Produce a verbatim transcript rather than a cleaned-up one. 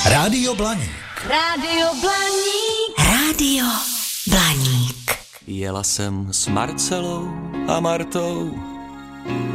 Rádio Blaník. Rádio Blaník. Rádio Blaník. Jela jsem s Marcelou a Martou